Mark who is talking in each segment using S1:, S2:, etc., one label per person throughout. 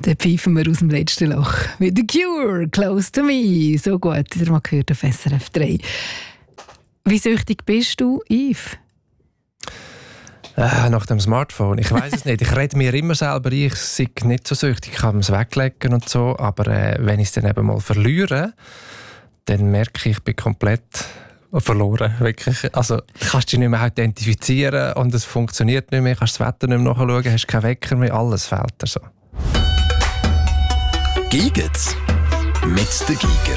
S1: Dann pfeifen wir aus dem letzten Loch. Mit The Cure, Close to Me. So gut, ihr mal gehört auf SRF 3. Wie süchtig bist du, Yves?
S2: Nach dem Smartphone? Ich weiss es nicht. Ich rede mir immer selber ein, ich sei nicht so süchtig. Ich kann es weglegen und so. Aber wenn ich es dann eben mal verliere, dann merke ich bin komplett verloren. Wirklich. Also, du kannst dich nicht mehr identifizieren und es funktioniert nicht mehr. Du kannst das Wetter nicht mehr nachschauen, hast keinen Wecker mehr. Alles fehlt dir so.
S3: Giget's mit der Giger.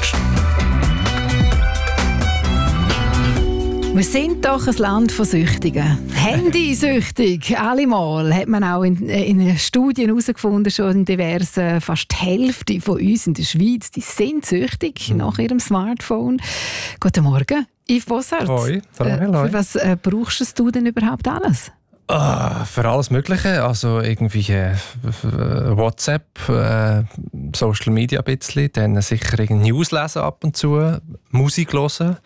S1: Wir sind doch ein Land von Süchtigen. Handysüchtig, allemal, hat man auch in Studien herausgefunden, schon in diversen, fast die Hälfte von uns in der Schweiz, die sind süchtig nach ihrem Smartphone. Guten Morgen, Yves Bossart.
S2: Hoi,
S1: für was brauchst du denn überhaupt alles?
S2: Für alles Mögliche, also irgendwie WhatsApp, Social Media ein bisschen, dann sicher News lesen ab und zu, Musik hören.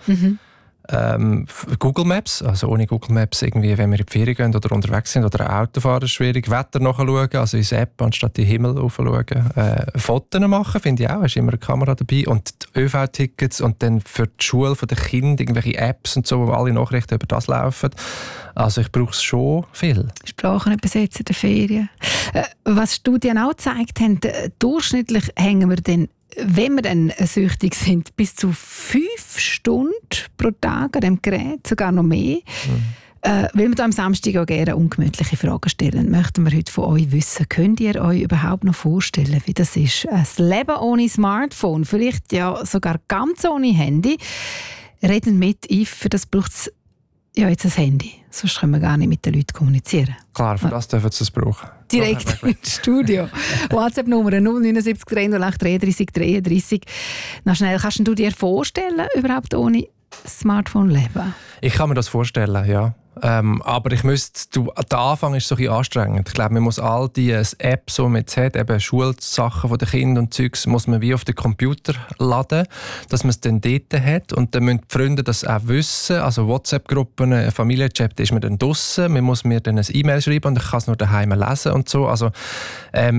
S2: Google Maps, also ohne Google Maps irgendwie, wenn wir in die Ferien gehen oder unterwegs sind oder ein Autofahren ist schwierig, Wetter nachschauen, also ins App anstatt in den Himmel aufschauen, Fotos machen, finde ich auch, hast immer eine Kamera dabei und die ÖV-Tickets und dann für die Schule der Kinder irgendwelche Apps und so, wo alle Nachrichten über das laufen. Also ich brauche es schon viel. Sprachen
S1: übersetzen in den Ferien. Was Studien auch gezeigt haben, durchschnittlich hängen wir dann, wenn wir dann süchtig sind, bis zu 5 Stunden pro Tag an dem Gerät, sogar noch mehr. Weil wir da am Samstag auch gerne ungemütliche Fragen stellen, möchten wir heute von euch wissen, könnt ihr euch überhaupt noch vorstellen, wie das ist? Ein Leben ohne Smartphone, vielleicht ja sogar ganz ohne Handy. Reden mit, Yves, für das braucht es ja jetzt ein Handy. Sonst können wir gar nicht mit den Leuten kommunizieren.
S2: Klar, für das dürfen sie es brauchen.
S1: Direkt ins Studio. WhatsApp-Nummer 079 308 33 33. Na schnell, kannst du dir vorstellen, überhaupt ohne Smartphone leben?
S2: Ich kann mir das vorstellen, ja. Aber der Anfang ist so ein bisschen anstrengend. Ich glaube, man muss all die Apps, die man jetzt hat, eben Schulsachen der Kinder und Zeugs, muss man wie auf den Computer laden, dass man es dann dort hat. Und dann müssen die Freunde das auch wissen. Also WhatsApp-Gruppen, Familienchat, da ist man dann draussen. Man muss mir dann ein E-Mail schreiben und ich kann es nur daheim lesen und so. Also, der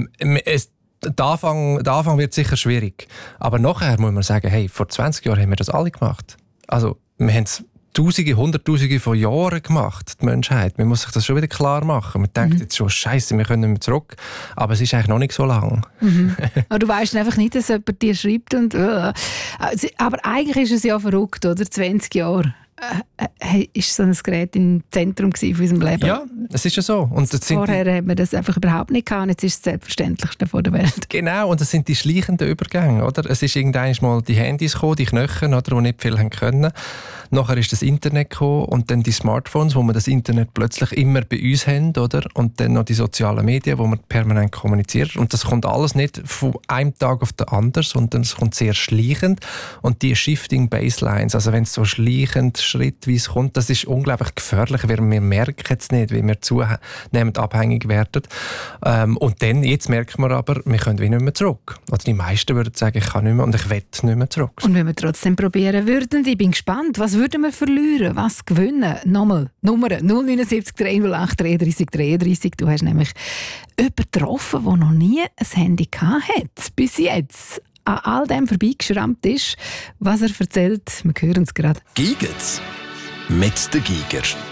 S2: Anfang wird sicher schwierig. Aber nachher muss man sagen, hey, vor 20 Jahren haben wir das alle gemacht. Also, wir haben es Tausende, Hunderttausende von Jahren gemacht, die Menschheit. Man muss sich das schon wieder klar machen. Man denkt jetzt schon, Scheiße, wir können nicht mehr zurück. Aber es ist eigentlich noch nicht so lang.
S1: Aber du weißt einfach nicht, dass jemand dir schreibt. Aber eigentlich ist es ja verrückt, oder? 20 Jahre. Ist so ein Gerät im Zentrum von unserem Leben?
S2: Ja, es ist ja so. Und
S1: vorher haben wir das einfach überhaupt nicht gehabt. Jetzt ist es das Selbstverständlichste von der Welt.
S2: Genau, und das sind die schleichenden Übergänge. Oder? Es ist irgendwann mal die Handys gekommen, die Knöchel, oder, die nicht viel haben können. Nachher ist das Internet gekommen und dann die Smartphones, wo wir das Internet plötzlich immer bei uns haben. Oder? Und dann noch die sozialen Medien, wo man permanent kommuniziert. Und das kommt alles nicht von einem Tag auf den anderen, sondern es kommt sehr schleichend. Und die Shifting Baselines, also wenn es so schleichend schrittweise kommt, das ist unglaublich gefährlich, weil wir merken es nicht, wie wir zunehmend abhängig werden. Und dann, jetzt merken wir aber, wir können wie nicht mehr zurück. Oder die meisten würden sagen, ich kann nicht mehr und ich will nicht mehr zurück.
S1: Und wenn wir trotzdem probieren würden, ich bin gespannt, was würden wir verlieren, was gewinnen? Nochmal, Nummer 079 308 33 33. Du hast nämlich jemanden getroffen, der noch nie ein Handy hatte, bis jetzt. An all dem vorbeigeschrammt ist, was er erzählt. Wir hören es gerade.
S3: Giget's mit der Giger.